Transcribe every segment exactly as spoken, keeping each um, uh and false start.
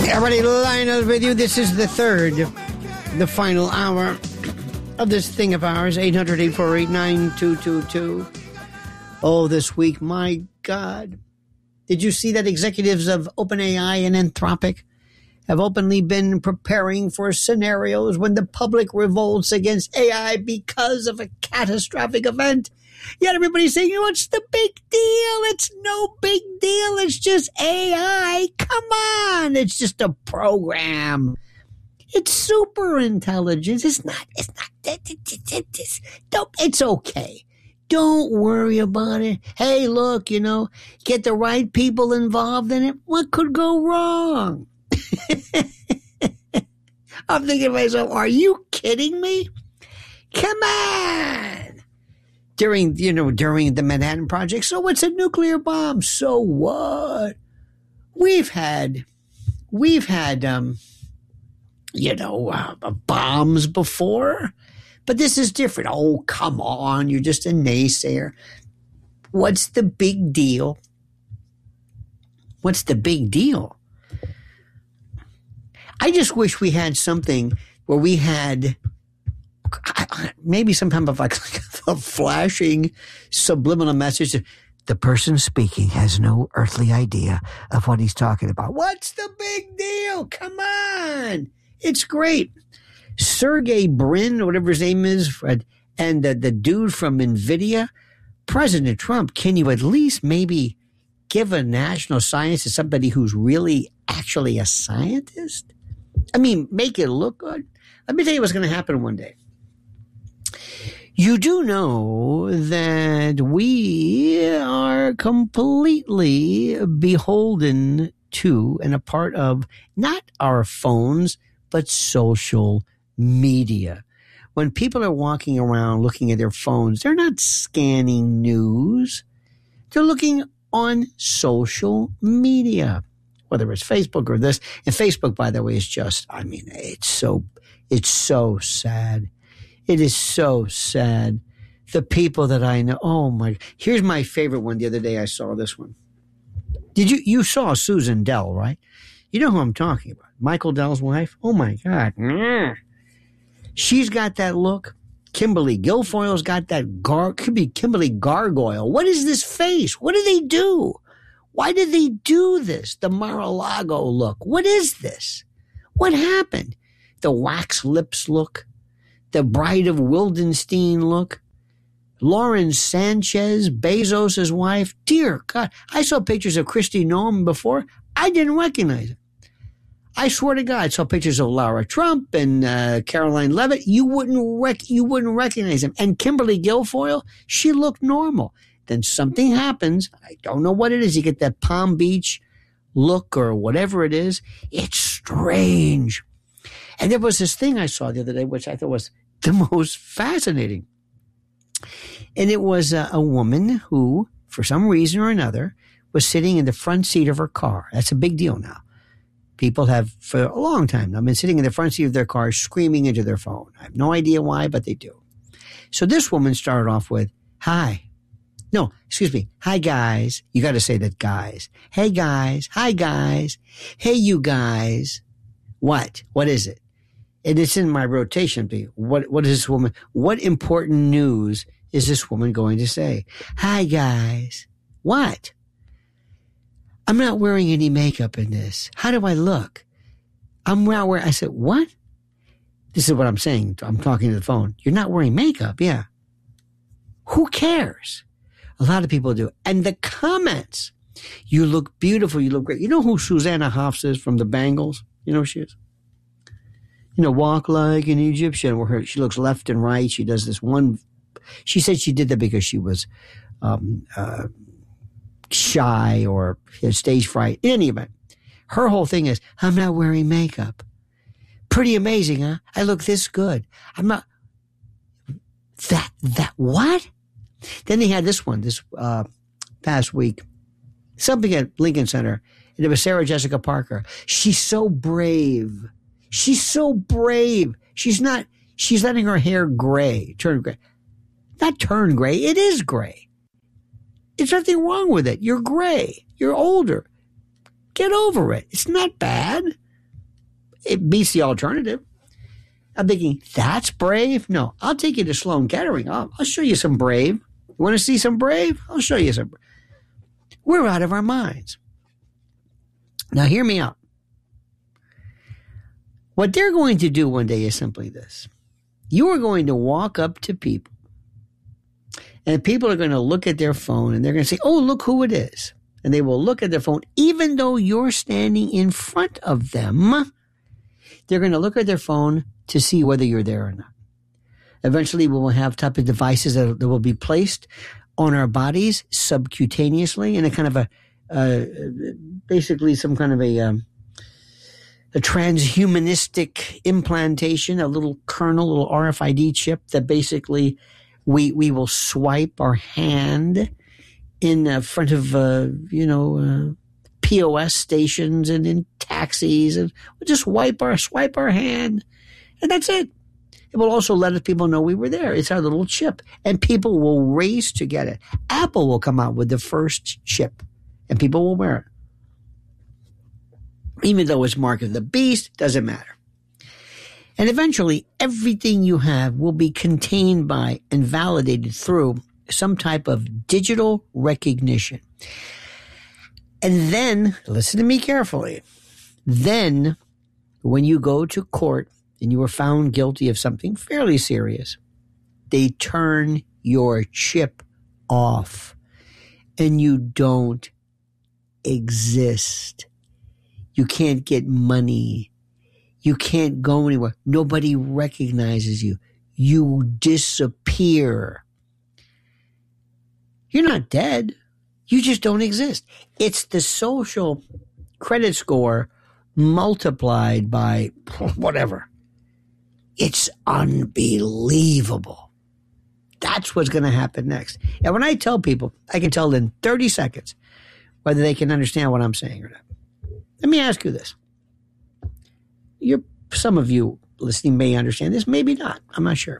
Everybody, Lionel's with you. This is the third, the final hour of this thing of ours. eight hundred, eight four eight, nine two two two. Oh, this week, my God. Did you see that executives of OpenAI and Anthropic have openly been preparing for scenarios when the public revolts against A I because of a catastrophic event? Yet everybody's saying, what's the big deal? It's no big deal. It's just A I. Come on. It's just a program. It's super intelligence. It's not, it's not, it's, it's okay. Don't worry about it. Hey, look, you know, get the right people involved in it. What could go wrong? I'm thinking to myself, are you kidding me? Come on. During, you know, during the Manhattan Project. So what's a nuclear bomb? So what? We've had, we've had, um, you know, uh, bombs before, but this is different. Oh, come on. You're just a naysayer. What's the big deal? What's the big deal? I just wish we had something where we had maybe some kind of like a flashing subliminal message. The person speaking has no earthly idea of what he's talking about. What's the big deal? Come on. It's great. Sergey Brin, or whatever his name is, and the, the dude from NVIDIA, President Trump, can you at least maybe give a national science to somebody who's really actually a scientist? I mean, make it look good. Let me tell you what's going to happen one day. You do know that we are completely beholden to and a part of not our phones, but social media. When people are walking around looking at their phones, they're not scanning news. They're looking on social media, whether it's Facebook or this. And Facebook, by the way, is just, I mean, it's so, it's so sad. It is so sad. The people that I know, oh my, here's my favorite one. The other day I saw this one. Did you, you saw Susan Dell, right? You know who I'm talking about. Michael Dell's wife. Oh my God. She's got that look. Kimberly Guilfoyle's got that gar, could be Kimberly Gargoyle. What is this face? What do they do? Why did they do this? The Mar-a-Lago look. What is this? What happened? The wax lips look. The Bride of Wildenstein look. Lauren Sanchez, Bezos' wife. Dear God, I saw pictures of Kristi Noem before. I didn't recognize it. I swear to God, I saw pictures of Lara Trump and uh, Caroline Levitt. You wouldn't rec- you wouldn't recognize them. And Kimberly Guilfoyle, she looked normal. Then something happens. I don't know what it is. You get that Palm Beach look or whatever it is. It's strange. And there was this thing I saw the other day, which I thought was the most fascinating. And it was a, a woman who, for some reason or another, was sitting in the front seat of her car. That's a big deal now. People have, for a long time now, been sitting in the front seat of their car screaming into their phone. I have no idea why, but they do. So this woman started off with, hi. No, excuse me. Hi, guys. You got to say that, guys. Hey, guys. Hi, guys. Hey, you guys. What? What is it? And it's in my rotation. What, what is this woman? What important news is this woman going to say? Hi, guys. What? I'm not wearing any makeup in this. How do I look? I'm not wearing, I said, what? This is what I'm saying. I'm talking to the phone. You're not wearing makeup. Yeah. Who cares? A lot of people do. And the comments, you look beautiful. You look great. You know who Susanna Hoffs is from the Bangles? You know who she is? You know, walk like an Egyptian, where her, she looks left and right. She does this one. She said she did that because she was um, uh, shy or had stage fright. In any event, her whole thing is, I'm not wearing makeup. Pretty amazing, huh? I look this good. I'm not. That, that, what? Then they had this one, this uh, past week. Something at Lincoln Center. And it was Sarah Jessica Parker. She's so brave. She's so brave. She's not, she's letting her hair gray, turn gray. Not turn gray. It is gray. There's nothing wrong with it. You're gray. You're older. Get over it. It's not bad. It beats the alternative. I'm thinking, that's brave? No, I'll take you to Sloan Kettering. I'll, I'll show you some brave. You want to see some brave? I'll show you some. We're out of our minds. Now, hear me out. What they're going to do one day is simply this. You are going to walk up to people, and people are going to look at their phone, and they're going to say, oh, look who it is. And they will look at their phone, even though you're standing in front of them. They're going to look at their phone to see whether you're there or not. Eventually, we will have type of devices that, that will be placed on our bodies subcutaneously in a kind of a, uh, basically some kind of a, um, a transhumanistic implantation, a little kernel, a little R F I D chip that basically we we will swipe our hand in front of, uh, you know, uh, P O S stations and in taxis, and we'll just wipe our swipe our hand. And that's it. It will also let us people know we were there. It's our little chip. And people will race to get it. Apple will come out with the first chip. And people will wear it. Even though it's mark of the beast, doesn't matter. And eventually, everything you have will be contained by and validated through some type of digital recognition. And then, listen to me carefully, then when you go to court, and you were found guilty of something fairly serious, they turn your chip off and you don't exist. You can't get money. You can't go anywhere. Nobody recognizes you. You disappear. You're not dead. You just don't exist. It's the social credit score multiplied by whatever. It's unbelievable. That's what's going to happen next. And when I tell people, I can tell in thirty seconds whether they can understand what I'm saying or not. Let me ask you this. You're, some of you listening may understand this, maybe not. I'm not sure.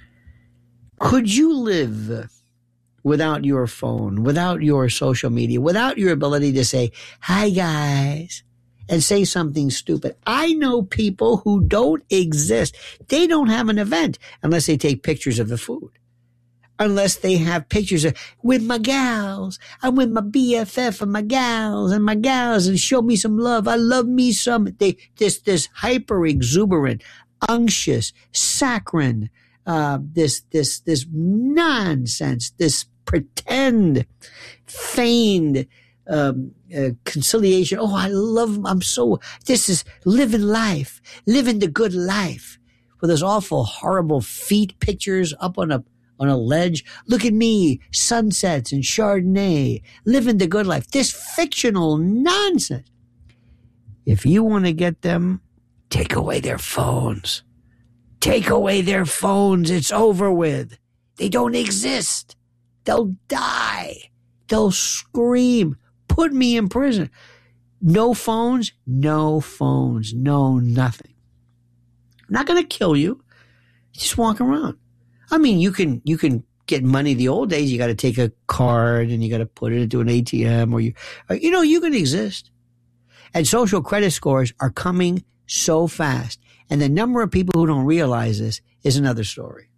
Could you live without your phone, without your social media, without your ability to say, hi, guys, and say something stupid? I know people who don't exist. They don't have an event unless they take pictures of the food. Unless they have pictures of, with my gals. I'm with my B F F and my gals and my gals and show me some love. I love me some. They, this, this hyper exuberant, unctuous, saccharine, uh, this, this, this nonsense, this pretend, feigned, Um, uh, conciliation. Oh, I love, I'm so, this is living life, living the good life. With those awful, horrible feet pictures up on a, on a ledge. Look at me, sunsets and Chardonnay, living the good life. This fictional nonsense. If you want to get them, take away their phones. Take away their phones. It's over with. They don't exist. They'll die. They'll scream. Put me in prison. No phones, no phones, no nothing. I'm not going to kill you. Just walk around. I mean, you can you can get money the old days. You got to take a card and you got to put it into an A T M, or you, or, you know, you can exist. And social credit scores are coming so fast. And the number of people who don't realize this is another story.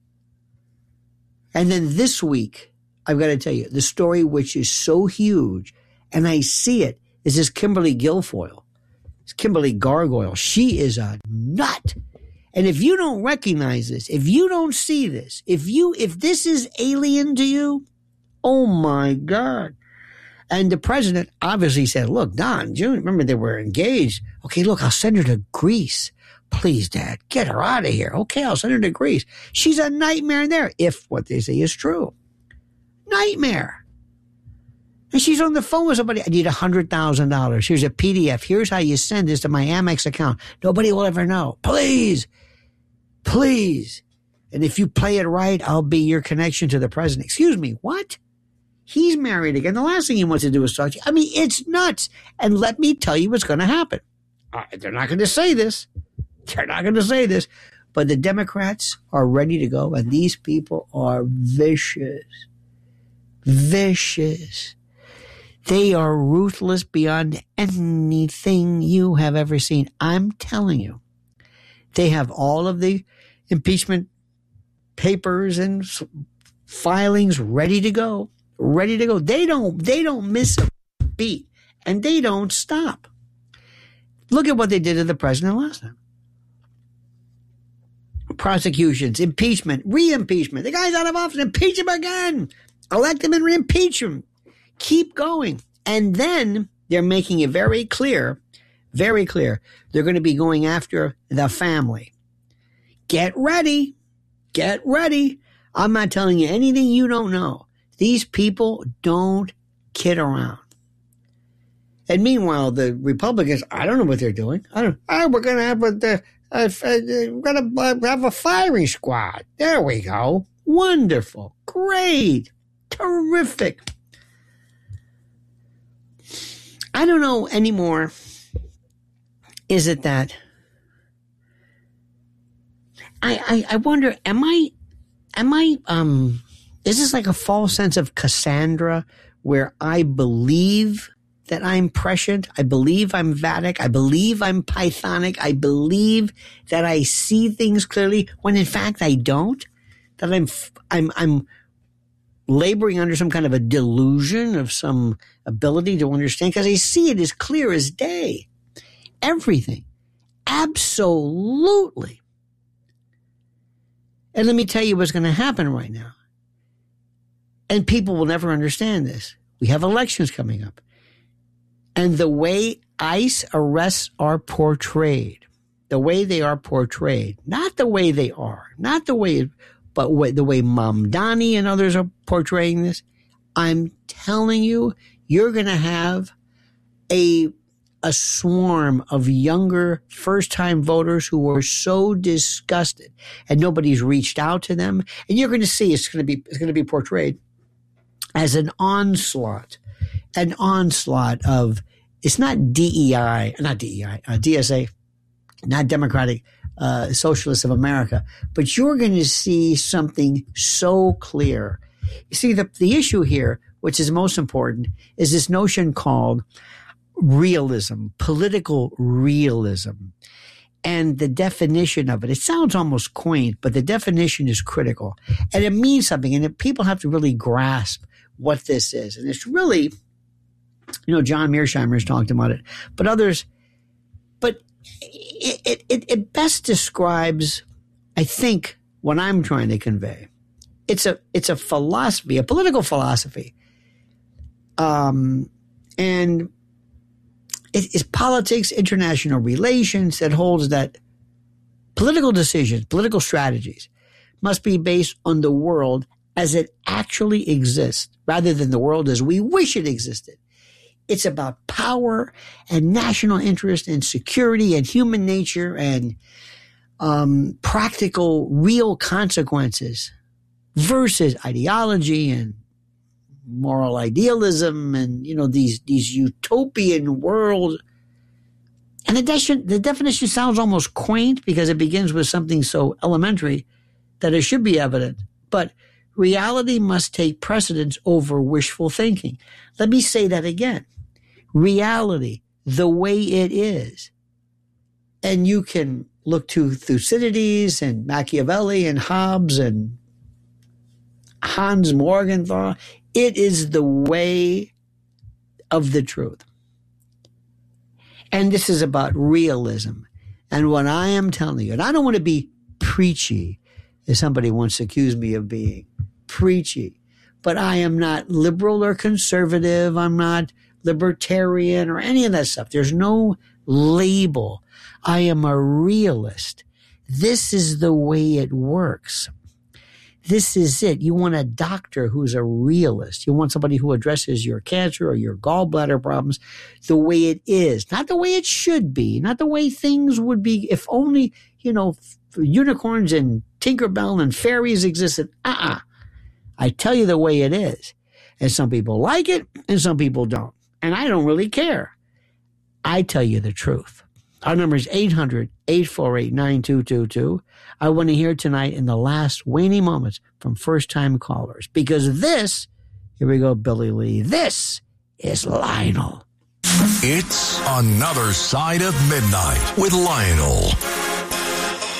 And then this week, I've got to tell you, the story which is so huge, and I see it, is this Kimberly Guilfoyle. It's Kimberly Gargoyle. She is a nut. And if you don't recognize this, if you don't see this, if you, if this is alien to you, oh my God. And the president obviously said, look, Don, June, remember they were engaged. Okay, look, I'll send her to Greece. Please, Dad, get her out of here. Okay, I'll send her to Greece. She's a nightmare there, if what they say is true. Nightmare. And she's on the phone with somebody. I need one hundred thousand dollars. Here's a P D F. Here's how you send this to my Amex account. Nobody will ever know. Please. Please. And if you play it right, I'll be your connection to the president. Excuse me, what? He's married again. The last thing he wants to do is talk to you. I mean, it's nuts. And let me tell you what's going to happen. Uh, they're not going to say this. They're not going to say this. But the Democrats are ready to go. And these people are vicious. Vicious. They are ruthless beyond anything you have ever seen. I'm telling you. They have all of the impeachment papers and filings ready to go, ready to go. They don't, they don't miss a beat, and they don't stop. Look at what they did to the president last time. Prosecutions, impeachment, re-impeachment. The guy's out of office, impeach him again. Elect him and re-impeach him. Keep going. And then they're making it very clear, very clear, they're going to be going after the family. Get ready. Get ready. I'm not telling you anything you don't know. These people don't kid around. And meanwhile, the Republicans, I don't know what they're doing. I don't. Oh, we're going to have a, a, a, we're going to have a firing squad. There we go. Wonderful. Great. Terrific. I don't know anymore. Is it that I, I, I wonder, am I, am I, um, is this like a false sense of Cassandra where I believe that I'm prescient? I believe I'm Vedic. I believe I'm Pythonic. I believe that I see things clearly when in fact I don't, that I'm, I'm, I'm laboring under some kind of a delusion of some ability to understand because I see it as clear as day. Everything. Absolutely. And let me tell you what's going to happen right now. And people will never understand this. We have elections coming up. And the way ICE arrests are portrayed, the way they are portrayed, not the way they are, not the way, but the way Mamdani and others are portraying this, I'm telling you, you're going to have a a swarm of younger first-time voters who are so disgusted and nobody's reached out to them. And you're going to see it's going to be, it's going to be portrayed as an onslaught, an onslaught of, it's not D E I, not D E I, uh, D S A, not Democratic uh, Socialists of America, but you're going to see something so clear. You see, the, the issue here, which is most important, is this notion called realism, political realism, and the definition of it. It sounds almost quaint, but the definition is critical, and it means something, and people have to really grasp what this is. And it's really, you know, John Mearsheimer has talked about it, but others, but it, it, it best describes, I think, what I'm trying to convey. It's a, it's a philosophy, a political philosophy. Um, and it is politics, international relations that holds that political decisions, political strategies must be based on the world as it actually exists rather than the world as we wish it existed. It's about power and national interest and security and human nature and um, practical, real consequences versus ideology and moral idealism and, you know, these, these utopian world. And the, de- the definition sounds almost quaint because it begins with something so elementary that it should be evident. But reality must take precedence over wishful thinking. Let me say that again. Reality, the way it is. And you can look to Thucydides and Machiavelli and Hobbes and Hans Morgenthau. It is the way of the truth. And this is about realism. And what I am telling you, and I don't want to be preachy, as somebody once accused me of being preachy, but I am not liberal or conservative. I'm not libertarian or any of that stuff. There's no label. I am a realist. This is the way it works. This is it. You want a doctor who's a realist. You want somebody who addresses your cancer or your gallbladder problems the way it is, not the way it should be, not the way things would be if only, you know, unicorns and Tinkerbell and fairies existed. Uh-uh. I tell you the way it is. And some people like it and some people don't. And I don't really care. I tell you the truth. Our number is eight hundred, eight four eight, nine two two two. I want to hear tonight in the last waning moments from first-time callers. Because this, here we go, Billy Lee, this is Lionel. It's Another Side of Midnight with Lionel.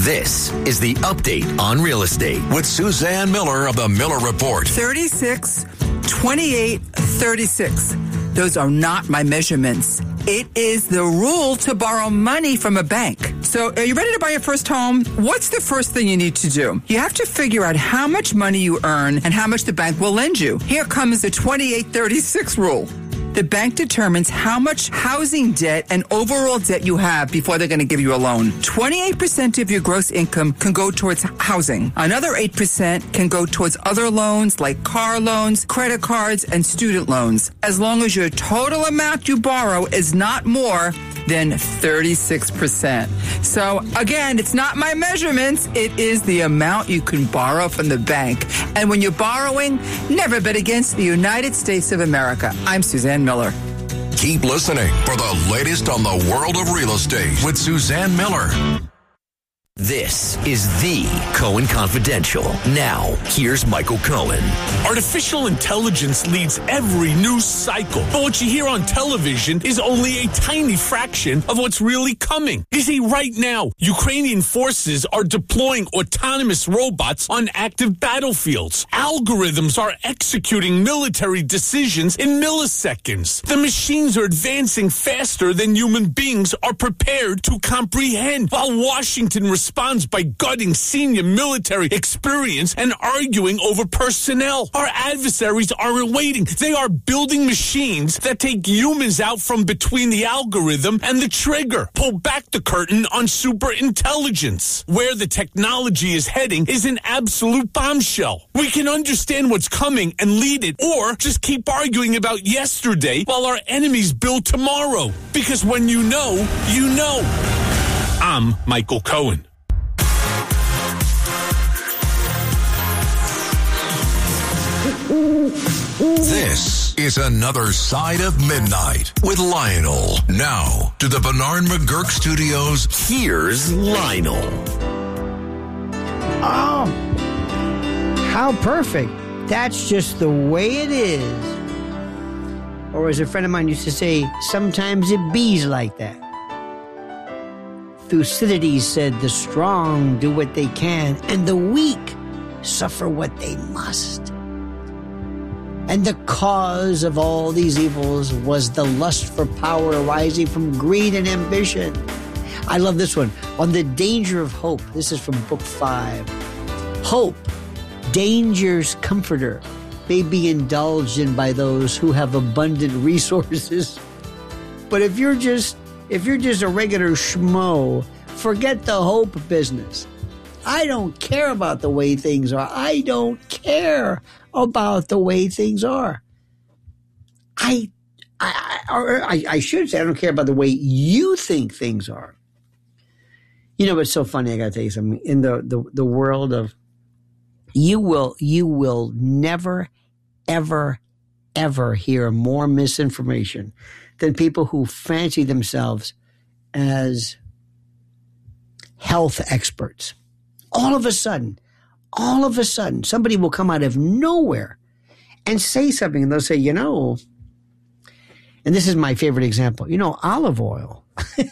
This is the Update on Real Estate with Suzanne Miller of the Miller Report. thirty-six, twenty-eight, thirty-six. Those are not my measurements. It is the rule to borrow money from a bank. So are you ready to buy your first home? What's the first thing you need to do? You have to figure out how much money you earn and how much the bank will lend you. Here comes the twenty-eight thirty-six rule. The bank determines how much housing debt and overall debt you have before they're going to give you a loan. twenty-eight percent of your gross income can go towards housing. Another eight percent can go towards other loans like car loans, credit cards, and student loans, as long as your total amount you borrow is not more than thirty-six percent. So again, it's not my measurements. It is the amount you can borrow from the bank. And when you're borrowing, never bet against the United States of America. I'm Suzanne Miller. Keep listening for the latest on the world of real estate with Suzanne Miller. This is the Cohen Confidential. Now, here's Michael Cohen. Artificial intelligence leads every news cycle, but what you hear on television is only a tiny fraction of what's really coming. You see, right now, Ukrainian forces are deploying autonomous robots on active battlefields. Algorithms are executing military decisions in milliseconds. The machines are advancing faster than human beings are prepared to comprehend, while Washington responds by gutting senior military experience and arguing over personnel. Our adversaries aren't waiting. They are building machines that take humans out from between the algorithm and the trigger. Pull back the curtain on superintelligence. Where the technology is heading is an absolute bombshell. We can understand what's coming and lead it, or just keep arguing about yesterday while our enemies build tomorrow. Because when you know, you know. I'm Michael Cohen. This is Another Side of Midnight with Lionel. Now, to the Bernard McGurk Studios, here's Lionel. Oh, how perfect. That's just the way it is. Or as a friend of mine used to say, sometimes it bees like that. Thucydides said, the strong do what they can, and the weak suffer what they must. And the cause of all these evils was the lust for power arising from greed and ambition. I love this one. On the danger of hope. This is from book five. Hope, danger's comforter, may be indulged in by those who have abundant resources. But if you're just, if you're just a regular schmo, forget the hope business. I don't care about the way things are. I don't care about the way things are. I, I, or I, I should say I don't care about the way you think things are. You know what's so funny? I got to tell you something. In the, the, the world of, you will, you will never, ever, ever hear more misinformation than people who fancy themselves as health experts. All of a sudden, all of a sudden, somebody will come out of nowhere and say something, and they'll say, you know, and this is my favorite example, you know, olive oil.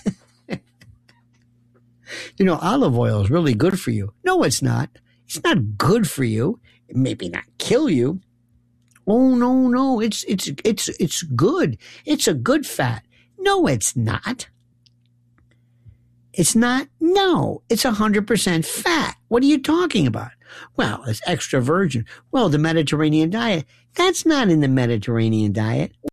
You know, olive oil is really good for you. No, it's not. It's not good for you. It maybe not kill you. Oh, no, no, it's, it's, it's, it's good. It's a good fat. No, it's not. It's not. No, it's one hundred percent fat. What are you talking about? Well, it's extra virgin. Well, the Mediterranean diet. That's not in the Mediterranean diet.